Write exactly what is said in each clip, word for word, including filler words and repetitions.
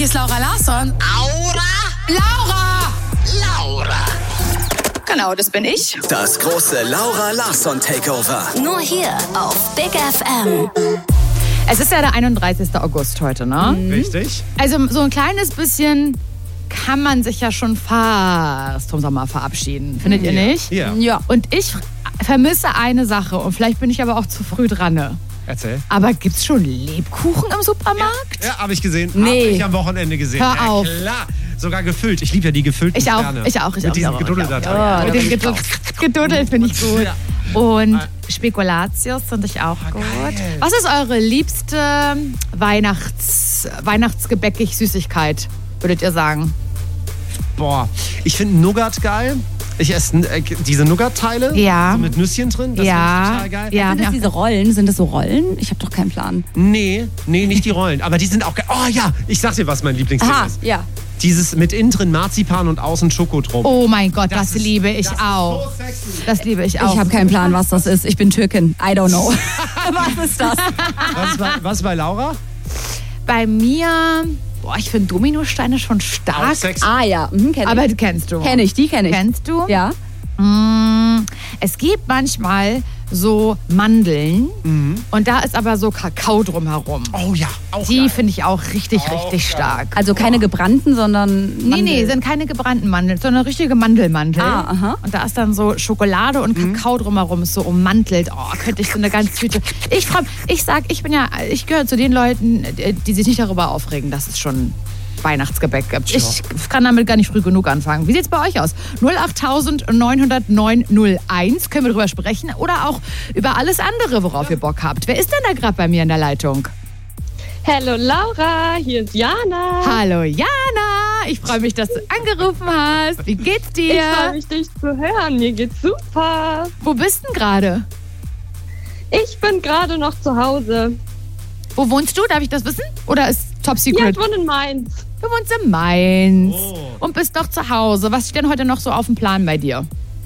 hier ist Laura Larsson. Aura? Laura! Laura! Genau, das bin ich. Das große Laura Larsson Takeover. Nur hier auf Big F M. Es ist ja der einunddreißigster August heute, ne? Mhm. Richtig. Also so ein kleines bisschen kann man sich ja schon fast vom Sommer verabschieden. Findet ihr Ja. nicht? Ja. Ja. Und ich vermisse eine Sache und vielleicht bin ich aber auch zu früh dran. Ne? Erzähl. Aber gibt's schon Lebkuchen im Supermarkt? Ja, habe ich gesehen. Nee. Habe ich am Wochenende gesehen. Hör ja, auf. Klar. Sogar gefüllt. Ich liebe ja die gefüllten Ich auch, Sterne. ich auch, ich Mit auch. diesem ich auch, Geduddeldatei. Ja, mit dem Ja. Geduddel, Geduddel finde ich gut. Ja. Und Spekulatius finde ich auch gut. geil. Was ist eure liebste Weihnachts, Weihnachtsgebäckig Süßigkeit, würdet ihr sagen? Boah, ich finde Nougat geil. Ich esse äh, diese Nougat-Teile Ja. so mit Nüsschen drin. Das Ja. finde ich total geil. Ja. Sind das diese Rollen? Sind das so Rollen? Ich habe doch keinen Plan. Nee, nee, nicht die Rollen. Aber die sind auch geil. Oh ja, ich sag dir, was mein Lieblingsding Aha, ist. ja. Dieses mit innen drin Marzipan und außen Schokotrop. Oh mein Gott, das, ist- liebe ich das auch. Ist so sexy. Das liebe ich auch. Ich habe keinen Plan, was das ist. Ich bin Türkin. I don't know. Was ist das? Was bei, was bei Laura? Bei mir, boah, ich finde Dominosteine schon Auch stark. sexy. Ah ja, mhm, kenn ich. Aber die kennst du. Kenn ich, die kenne ich. Kennst du? Ja. Mm, Es gibt manchmal so Mandeln und da ist aber so Kakao drumherum. Oh ja, auch Die geil. finde ich auch richtig, Auch richtig geil. stark. Also keine gebrannten, sondern Nee, Mandel. nee, sind keine gebrannten Mandeln, sondern richtige Mandelmandel. Ah, aha. Und da ist dann so Schokolade und Kakao drumherum, ist so ummantelt. Oh, könnte ich so eine ganze Tüte. Ich freu, ich sag, ich bin ja, ich gehöre zu den Leuten, die sich nicht darüber aufregen, dass es schon Weihnachtsgebäck gibt. Ich kann damit gar nicht früh genug anfangen. Wie sieht's bei euch aus? null acht neun null null neun null eins, können wir drüber sprechen oder auch über alles andere, worauf ihr Bock habt. Wer ist denn da gerade bei mir in der Leitung? Hallo Laura, hier ist Jana. Hallo Jana, ich freue mich, dass du angerufen hast. Wie geht's dir? Ich freue mich, dich zu hören. Mir geht's super. Wo bist denn gerade? Ich bin gerade noch zu Hause. Wo wohnst du? Darf ich das wissen? Oder ist Top Ja, Secret? ich wohne in Mainz. Du wohnst in Mainz Oh. und bist noch zu Hause. Was steht denn heute noch so auf dem Plan bei dir?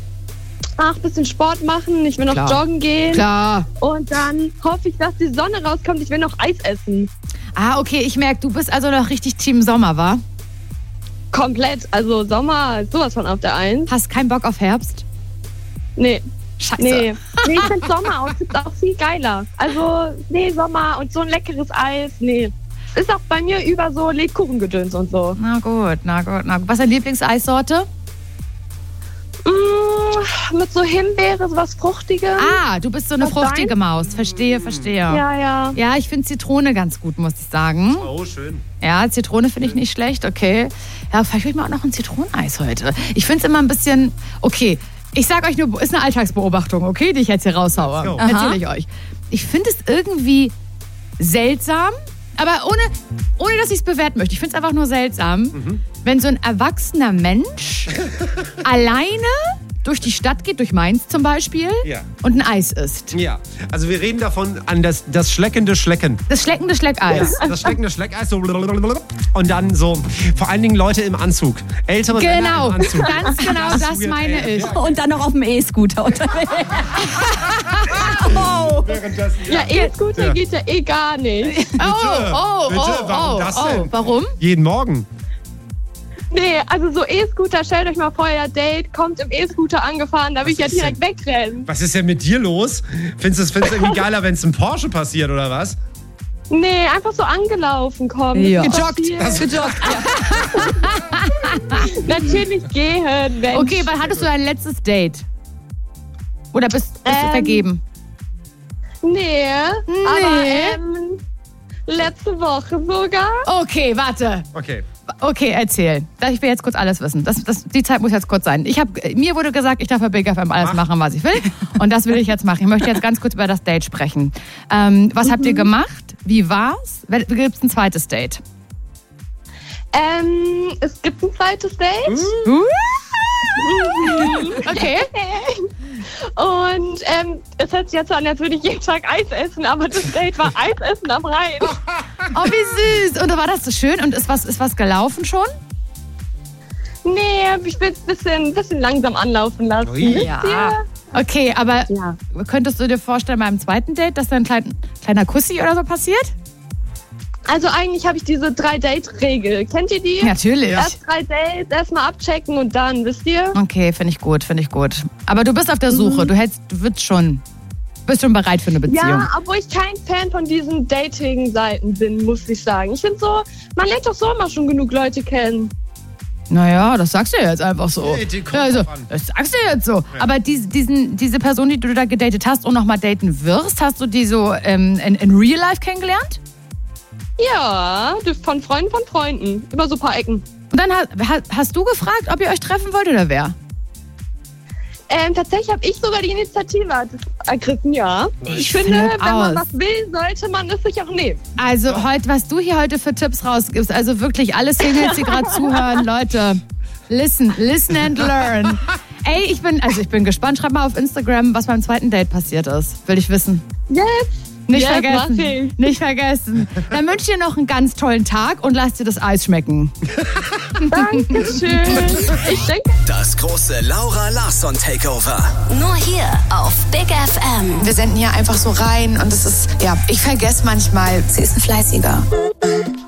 Ach, bisschen Sport machen. Ich will noch Klar. joggen gehen. Klar. Und dann hoffe ich, dass die Sonne rauskommt. Ich will noch Eis essen. Ah, okay, ich merke, du bist also noch richtig Team Sommer, wa? Komplett. Also Sommer ist sowas von auf der Eins. Hast keinen Bock auf Herbst? Nee. Scheiße. Nee. Nee, ich finde Sommeroutfits auch viel geiler. Also, nee, Sommer und so ein leckeres Eis. Nee. Ist auch bei mir über so Lebkuchengedöns und so. Na gut, na gut, na gut. Was ist deine Lieblingseissorte? Mm, mit so Himbeere, so was Fruchtiges. Ah, du bist so eine Was fruchtige dein? Maus. Verstehe, verstehe. Ja, ja. Ja, ich finde Zitrone ganz gut, muss ich sagen. Oh, schön. Ja, Zitrone finde ich nicht schlecht, okay. Ja, vielleicht will ich mal auch noch ein Zitroneneis heute. Ich finde es immer ein bisschen, okay, ich sag euch nur, ist eine Alltagsbeobachtung, okay, die ich jetzt hier raushaue. Let's go. Erzähle ich euch. Ich finde es irgendwie seltsam, aber ohne, ohne dass ich es bewerten möchte. Ich finde es einfach nur seltsam, Mhm. wenn so ein erwachsener Mensch alleine durch die Stadt geht, durch Mainz zum Beispiel, Ja. und ein Eis isst. Ja, also wir reden davon an das, das schleckende Schlecken. Das schleckende Schleckeis. Das schleckende Schleckeis so und dann so, vor allen Dingen Leute im Anzug. Ältere Genau, Männer im Anzug. ganz genau Das das wird, meine ey, ich. ja. Und dann noch auf dem E-Scooter unterwegs. oh. Währenddessen, Ja, E-Scooter Ja. geht ja eh gar nicht. Oh, oh, Bitte, oh, warum oh, das oh. denn? Warum? Jeden Morgen. Nee, also so E-Scooter, stellt euch mal vor, euer Date kommt im E-Scooter angefahren, da will ich ja ist direkt wegrennen. Was ist denn mit dir los? Findest du es findest du irgendwie geiler, wenn es einem Porsche passiert oder was? Nee, einfach so angelaufen kommen. Ja. Das ist Gejoggt. passiert. Das- Gejoggt, ja. Natürlich gehen, Mensch. Okay, wann hattest du dein letztes Date? Oder bist, bist du Ähm, vergeben? Nee, Nee. aber ähm, letzte Woche sogar. Okay, warte. Okay. Okay, erzähl. Ich will jetzt kurz alles wissen. Das, das, die Zeit muss jetzt kurz sein. Ich hab, mir wurde gesagt, ich darf bei Big F M alles machen, was ich will. Und das will ich jetzt machen. Ich möchte jetzt ganz kurz über das Date sprechen. Ähm, was habt ihr gemacht? Wie war's? Gibt es ein zweites Date? Ähm, es gibt ein zweites Date. Okay. Und ähm, es hört sich jetzt so an, als würde ich jeden Tag Eis essen, aber das Date war Eis essen am Rhein. Oh, wie süß. Und war das so schön? Und ist was, ist was gelaufen schon? Nee, ich will es ein bisschen, bisschen langsam anlaufen lassen. Ui. Wisst Ja. ihr? Okay, aber Ja. könntest du dir vorstellen, beim zweiten Date, dass da ein klein, kleiner Kussi oder so passiert? Also eigentlich habe ich diese Drei-Date-Regel. Kennt ihr die? Natürlich. Erst drei Dates, erstmal abchecken und dann, wisst ihr? Okay, finde ich gut, finde ich gut. Aber du bist auf der Suche. Mhm. Du hältst, du bist schon, bist schon bereit für eine Beziehung. Ja, obwohl ich kein Fan von diesen Dating-Seiten bin, muss ich sagen. Ich finde so, man lernt doch so immer schon genug Leute kennen. Naja, das sagst du ja jetzt einfach so. Nee, die kommt Ja, also, drauf an. das sagst du jetzt so. Aber die, diesen, diese Person, die du da gedatet hast und nochmal daten wirst, hast du die so ähm, in, in Real Life kennengelernt? Ja, von Freunden von Freunden. Über so ein paar Ecken. Und dann hast, hast du gefragt, ob ihr euch treffen wollt oder wer? Ähm, tatsächlich habe ich sogar die Initiative ergriffen, ja. Ich, Ich finde, flipp wenn man aus. was will, sollte man es sich auch nehmen. Also heute, was du hier heute für Tipps rausgibst, also wirklich alle Singles, die gerade zuhören, Leute, listen, listen and learn. Ey, ich bin, also ich bin gespannt. Schreib mal auf Instagram, was beim zweiten Date passiert ist. Will ich wissen. Yes. Nicht Yes, vergessen. mach ich. Nicht vergessen. Dann wünsche ich dir noch einen ganz tollen Tag und lass dir das Eis schmecken. Dankeschön. Ich denke... Das große Laura Larsson Takeover. Nur hier auf Big F M. Wir senden hier einfach so rein und es ist, ja, ich vergesse manchmal, sie ist ein Fleißiger.